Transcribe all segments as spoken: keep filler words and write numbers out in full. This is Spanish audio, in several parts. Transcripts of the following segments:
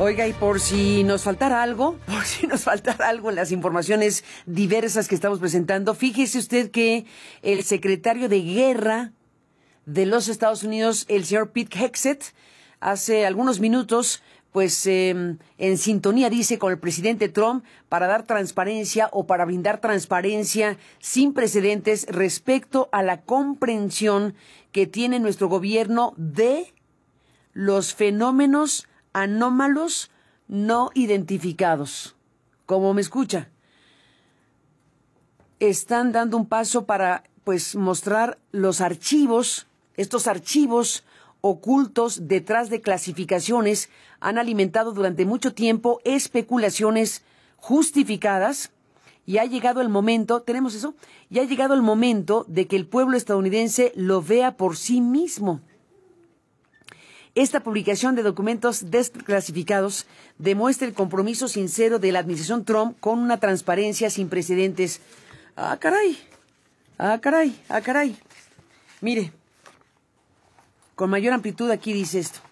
Oiga, y por si nos faltara algo, por si nos faltara algo en las informaciones diversas que estamos presentando, fíjese usted que el secretario de Guerra de los Estados Unidos, el señor Pete Hegseth, hace algunos minutos, pues eh, en sintonía, dice, con el presidente Trump para dar transparencia o para brindar transparencia sin precedentes respecto a la comprensión que tiene nuestro gobierno de los fenómenos anómalos no identificados. Como me escucha, están dando un paso para, pues, mostrar los archivos, estos archivos ocultos detrás de clasificaciones han alimentado durante mucho tiempo especulaciones justificadas y ha llegado el momento, ¿tenemos eso? Y ha llegado el momento de que el pueblo estadounidense lo vea por sí mismo. Esta publicación de documentos desclasificados demuestra el compromiso sincero de la administración Trump con una transparencia sin precedentes. Ah, caray, ah, caray, ah, caray. Mire, con mayor amplitud aquí dice esto.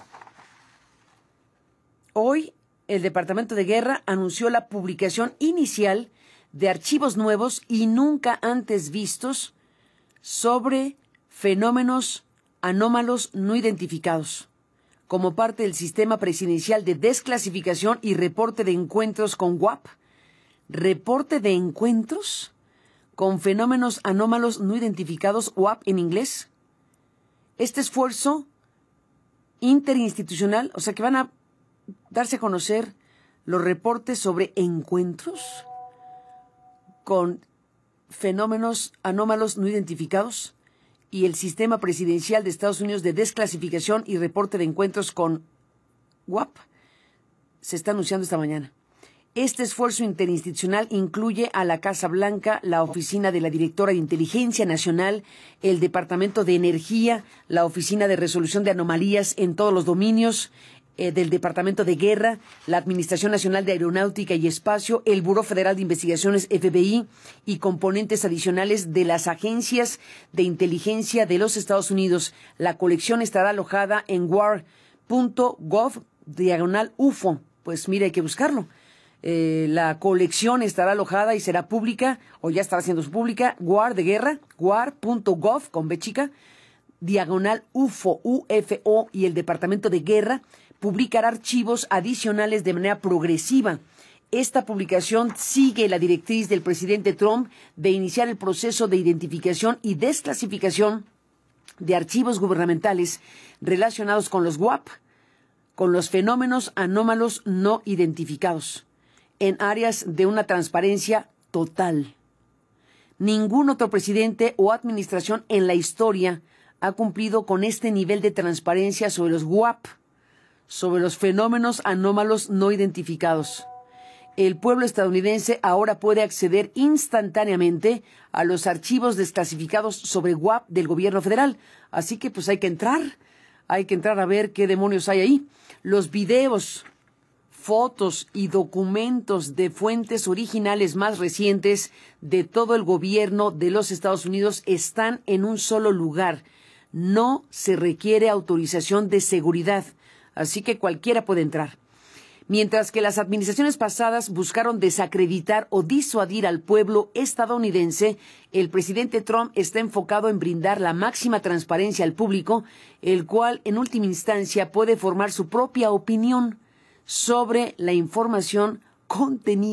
Hoy el Departamento de Guerra anunció la publicación inicial de archivos nuevos y nunca antes vistos sobre fenómenos anómalos no identificados, como parte del sistema presidencial de desclasificación y reporte de encuentros con W A P. ¿Reporte de encuentros con fenómenos anómalos no identificados, W A P en inglés? Este esfuerzo interinstitucional, o sea que van a darse a conocer los reportes sobre encuentros con fenómenos anómalos no identificados y el sistema presidencial de Estados Unidos de desclasificación y reporte de encuentros con W A P se está anunciando esta mañana. Este esfuerzo interinstitucional incluye a la Casa Blanca, la Oficina de la Directora de Inteligencia Nacional, el Departamento de Energía, la Oficina de Resolución de Anomalías en todos los dominios eh, del Departamento de Guerra, la Administración Nacional de Aeronáutica y Espacio, el Buró Federal de Investigaciones F B I y componentes adicionales de las agencias de inteligencia de los Estados Unidos. La colección estará alojada en war punto gov diagonal U F O. Pues mire, hay que buscarlo. Eh, la colección estará alojada y será pública, o ya estará siendo pública, war de guerra, war punto gov, con B chica, diagonal U F O, U F O, y el Departamento de Guerra publicará archivos adicionales de manera progresiva. Esta publicación sigue la directriz del presidente Trump de iniciar el proceso de identificación y desclasificación de archivos gubernamentales relacionados con los W A P, con los fenómenos anómalos no identificados, en áreas de una transparencia total. Ningún otro presidente o administración en la historia ha cumplido con este nivel de transparencia sobre los W A P, sobre los fenómenos anómalos no identificados. El pueblo estadounidense ahora puede acceder instantáneamente a los archivos desclasificados sobre W A P del gobierno federal. Así que pues hay que entrar, hay que entrar a ver qué demonios hay ahí. Los videos, fotos y documentos de fuentes originales más recientes de todo el gobierno de los Estados Unidos están en un solo lugar. No se requiere autorización de seguridad, así que cualquiera puede entrar. Mientras que las administraciones pasadas buscaron desacreditar o disuadir al pueblo estadounidense, el presidente Trump está enfocado en brindar la máxima transparencia al público, el cual en última instancia puede formar su propia opinión sobre la información contenida